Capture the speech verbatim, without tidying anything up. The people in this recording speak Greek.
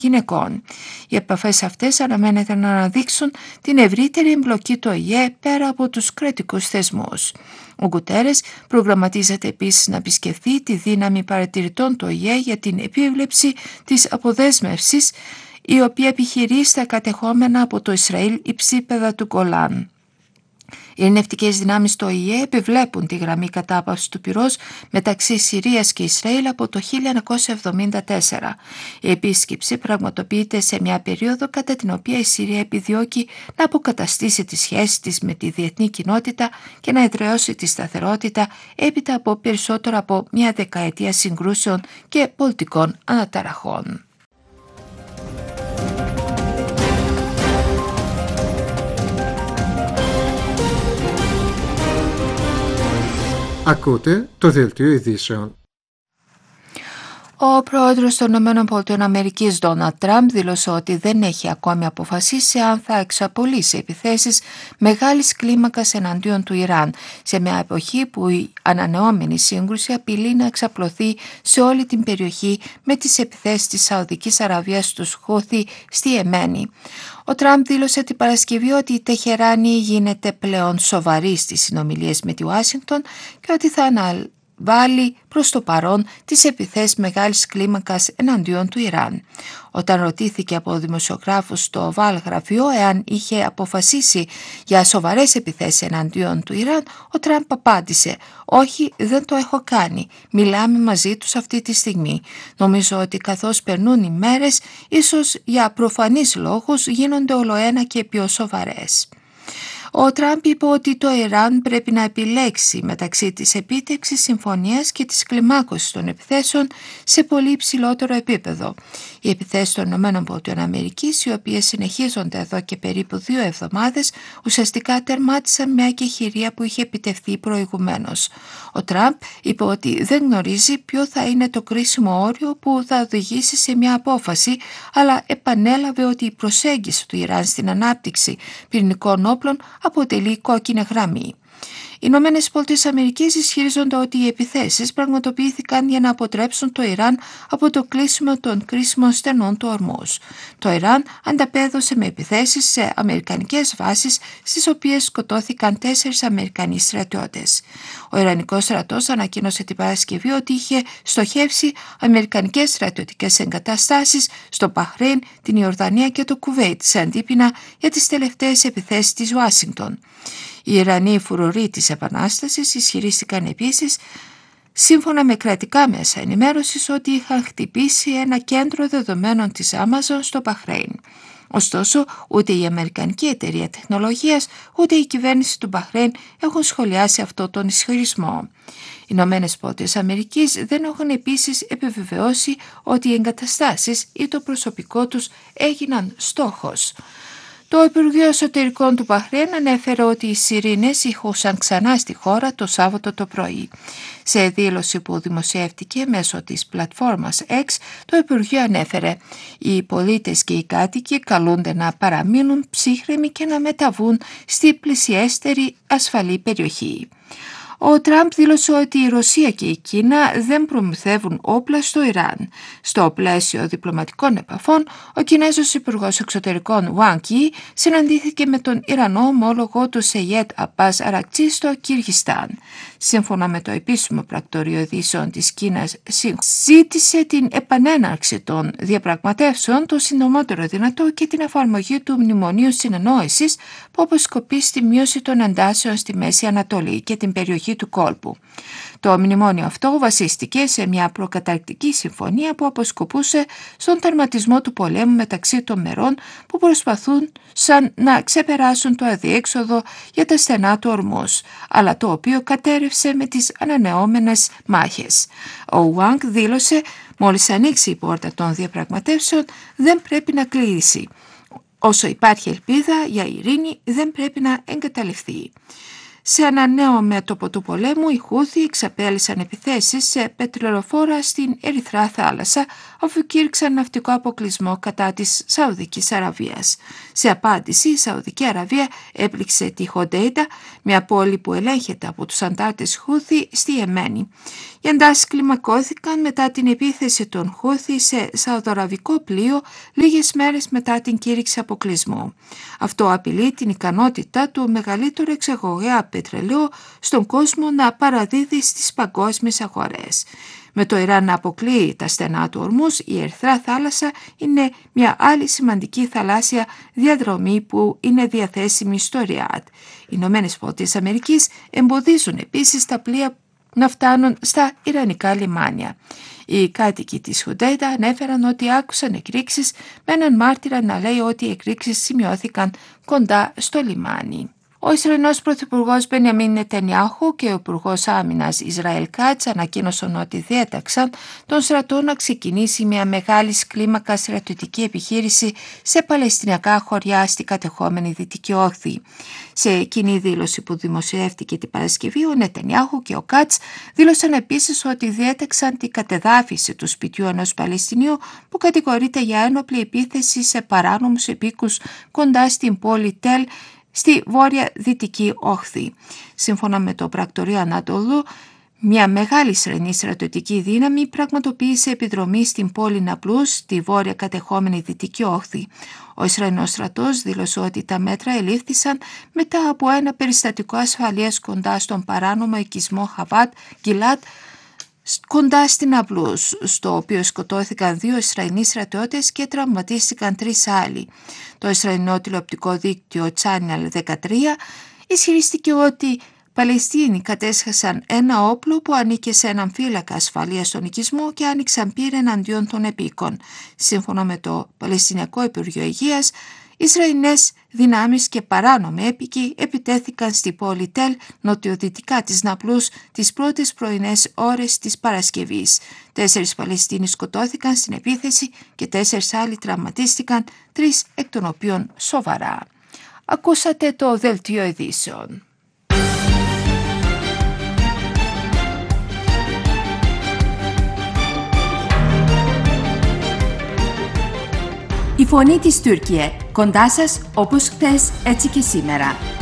γυναικών. Οι επαφές αυτές αναμένεται να αναδείξουν την ευρύτερη εμπλοκή του Ο Η Ε πέρα από τους κρατικούς θεσμούς. Ο Γκουτέρες προγραμματίζεται επίσης να επισκεφθεί τη δύναμη παρατηρητών του Ο Η Ε για την επίβλεψη της αποδέσμευσης, η οποία επιχειρεί στα κατεχόμενα από το Ισραήλ υψίπεδα του Γκολάν. Οι ειρηνευτικές δυνάμεις του Ο Η Ε επιβλέπουν τη γραμμή κατάπαυσης του πυρός μεταξύ Συρίας και Ισραήλ από το χίλια εννιακόσια εβδομήντα τέσσερα. Η επίσκεψη πραγματοποιείται σε μια περίοδο κατά την οποία η Συρία επιδιώκει να αποκαταστήσει τις σχέσεις της με τη διεθνή κοινότητα και να εδραιώσει τη σταθερότητα έπειτα από περισσότερο από μια δεκαετία συγκρούσεων και πολιτικών αναταραχών. Ακούτε το δελτίο ειδήσεων. Ο πρόεδρος των ΗΠΑ Ντόναλντ Τραμπ δήλωσε ότι δεν έχει ακόμη αποφασίσει αν θα εξαπολύσει επιθέσεις μεγάλης κλίμακας εναντίον του Ιράν, σε μια εποχή που η ανανεώμενη σύγκρουση απειλεί να εξαπλωθεί σε όλη την περιοχή με τις επιθέσεις της Σαουδικής Αραβίας στους Χούθι στη Ιεμένη. Ο Τραμπ δήλωσε την Παρασκευή ότι η Τεχεράνη γίνεται πλέον σοβαρή στις συνομιλίες με τη Ουάσιγκτον και ότι θα αναλάβει βάλει προς το παρόν τις επιθέσεις μεγάλης κλίμακας εναντίον του Ιράν. Όταν ρωτήθηκε από δημοσιογράφους στο Oval γραφείο εάν είχε αποφασίσει για σοβαρές επιθέσεις εναντίον του Ιράν, ο Τραμπ απάντησε «Όχι, δεν το έχω κάνει. Μιλάμε μαζί τους αυτή τη στιγμή. Νομίζω ότι καθώς περνούν οι μέρες, ίσως για προφανείς λόγους γίνονται ολοένα και πιο σοβαρές». Ο Τραμπ είπε ότι το Ιράν πρέπει να επιλέξει μεταξύ της επίτευξης συμφωνίας και της κλιμάκωσης των επιθέσεων σε πολύ υψηλότερο επίπεδο. Οι επιθέσεις των ΗΠΑ, οι οποίες συνεχίζονται εδώ και περίπου δύο εβδομάδες, ουσιαστικά τερμάτισαν μια κεχηρία που είχε επιτευχθεί προηγουμένως. Ο Τραμπ είπε ότι δεν γνωρίζει ποιο θα είναι το κρίσιμο όριο που θα οδηγήσει σε μια απόφαση, αλλά επανέλαβε ότι η προσέγγιση του Ιράν στην ανάπτυξη πυρηνικών όπλων αποτελεί κόκκινη γραμμή. Οι Ηνωμένες Πολιτείες Αμερικής ισχυρίζονται ότι οι επιθέσεις πραγματοποιήθηκαν για να αποτρέψουν το Ιράν από το κλείσιμο των κρίσιμων στενών του Ορμούζ. Το Ιράν ανταπέδωσε με επιθέσεις σε αμερικανικές βάσεις, στις οποίες σκοτώθηκαν τέσσερις Αμερικανοί στρατιώτες. Ο Ιρανικός στρατός ανακοίνωσε την Παρασκευή ότι είχε στοχεύσει αμερικανικές στρατιωτικές εγκαταστάσεις στο Μπαχρέιν, την Ιορδανία και το Κουβέιτ σε αντίπεινα για τις τελευταίες επιθέσεις της Ουάσιγκτον. Οι Ιρανοί φουροροί της Επανάστασης ισχυρίστηκαν επίσης, σύμφωνα με κρατικά μέσα ενημέρωσης, ότι είχαν χτυπήσει ένα κέντρο δεδομένων της Amazon στο Μπαχρέιν. Ωστόσο, ούτε η Αμερικανική εταιρεία τεχνολογίας, ούτε η κυβέρνηση του Μπαχρέιν έχουν σχολιάσει αυτό τον ισχυρισμό. Οι Ηνωμένες Πολιτείες Αμερικής δεν έχουν επίσης επιβεβαιώσει ότι οι εγκαταστάσεις ή το προσωπικό τους έγιναν στόχος. Το Υπουργείο Εσωτερικών του Μπαχρέιν ανέφερε ότι οι σιρήνες ηχούσαν ξανά στη χώρα το Σάββατο το πρωί. Σε δήλωση που δημοσιεύτηκε μέσω της πλατφόρμας X, το Υπουργείο ανέφερε «Οι πολίτες και οι κάτοικοι καλούνται να παραμείνουν ψύχρεμοι και να μεταβούν στη πλησιέστερη ασφαλή περιοχή». Ο Τραμπ δήλωσε ότι η Ρωσία και η Κίνα δεν προμηθεύουν όπλα στο Ιράν. Στο πλαίσιο διπλωματικών επαφών, ο Κινέζος Υπουργός Εξωτερικών Wang Yi συναντήθηκε με τον Ιρανό ομόλογο του Σεγέτ Αμπάς Αρακτσί στο Κυργιστάν. Σύμφωνα με το επίσημο πρακτορείο ειδήσεων της Κίνας, ζήτησε την επανέναρξη των διαπραγματεύσεων το συντομότερο δυνατό και την εφαρμογή του Μνημονίου Συνεννόησης που αποσκοπεί στη μείωση των εντάσεων στη Μέση Ανατολή και την περιοχή του κόλπου. Το μνημόνιο αυτό βασίστηκε σε μια προκαταρκτική συμφωνία που αποσκοπούσε στον τερματισμό του πολέμου μεταξύ των μερών που προσπαθούν σαν να ξεπεράσουν το αδιέξοδο για τα στενά του Ορμούζ, αλλά το οποίο κατέρευσε με τις ανανεώμενες μάχες. Ο Ουάνγκ δήλωσε «Μόλις ανοίξει η πόρτα των διαπραγματεύσεων δεν πρέπει να κλείσει. Όσο υπάρχει ελπίδα για ειρήνη δεν πρέπει να εγκαταλειφθεί». Σε ένα νέο μέτωπο του πολέμου, οι Χούθι εξαπέλυσαν επιθέσεις σε πετρελοφόρα στην Ερυθρά θάλασσα, αφού κήρυξαν ναυτικό αποκλεισμό κατά της Σαουδικής Αραβίας. Σε απάντηση, η Σαουδική Αραβία έπληξε τη Χοντέιντα, μια πόλη που ελέγχεται από τους αντάρτες Χούθι στη Ιεμένη. Οι εντάσεις κλιμακώθηκαν μετά την επίθεση των Χούθι σε σαουδαραβικό πλοίο λίγες μέρες μετά την κήρυξη αποκλεισμού. Αυτό απειλεί την ικανότητα του μεγαλύτερου εξαγωγέα πετρελαίου στον κόσμο να παραδίδει στις παγκόσμιες αγορές. Με το Ιράν να αποκλείει τα στενά του Ορμούζ, η Ερυθρά θάλασσα είναι μια άλλη σημαντική θαλάσσια διαδρομή που είναι διαθέσιμη στο Ριάντ. Οι Ηνωμένες Πολιτείες Αμερικής εμποδίζουν επίσης τα πλοία να φτάνουν στα Ιρανικά λιμάνια. Οι κάτοικοι της Χουντέιντα ανέφεραν ότι άκουσαν εκρήξεις, με έναν μάρτυρα να λέει ότι οι εκρήξεις σημειώθηκαν κοντά στο λιμάνι. Ο Ισραηλινός Πρωθυπουργός Μπενιαμίν Νετανιάχου και ο Υπουργός Άμυνας Ισραήλ Κάτς ανακοίνωσαν ότι διέταξαν τον στρατό να ξεκινήσει μια μεγάλη κλίμακα στρατιωτική επιχείρηση σε παλαιστινιακά χωριά στη κατεχόμενη Δυτική Όχθη. Σε κοινή δήλωση που δημοσιεύτηκε την Παρασκευή, ο Νετανιάχου και ο Κάτς δήλωσαν επίσης ότι διέταξαν την κατεδάφιση του σπιτιού ενός Παλαιστινίου που κατηγορείται για ένοπλη επίθεση σε παράνομους επίκους κοντά στην πόλη Τελ στη βόρεια-δυτική όχθη. Σύμφωνα με το πρακτορείο Ανατολού, μια μεγάλη Ισραηλινή στρατιωτική δύναμη πραγματοποίησε επιδρομή στην πόλη Ναπλούς, στη βόρεια κατεχόμενη δυτική όχθη. Ο Ισραηλινός στρατός δήλωσε ότι τα μέτρα ελήφθησαν μετά από ένα περιστατικό ασφαλείας κοντά στον παράνομο οικισμό Χαβάτ Γκιλάτ, κοντά στην Ναπλούς, στο οποίο σκοτώθηκαν δύο Ισραηλοί στρατιώτες και τραυματίστηκαν τρεις άλλοι. Το Ισραηλινό τηλεοπτικό δίκτυο Channel δεκατρία ισχυρίστηκε ότι Παλαιστίνοι κατέσχασαν ένα όπλο που ανήκε σε έναν φύλακα ασφαλείας στον οικισμό και άνοιξαν πύρα εναντίον των επίκων. Σύμφωνα με το Παλαιστινιακό Υπουργείο Υγείας, Ισραηλινές δυνάμεις και παράνομοι έπικοι επιτέθηκαν στη πόλη Τελ νοτιοδυτικά της Ναπλούς τις πρώτες πρωινές ώρες της Παρασκευής. Τέσσερις Παλαιστίνοι σκοτώθηκαν στην επίθεση και τέσσερις άλλοι τραυματίστηκαν, τρεις εκ των οποίων σοβαρά. Ακούσατε το δελτίο ειδήσεων. Η φωνή της Τουρκία, κοντά σας όπως χθες, έτσι και σήμερα.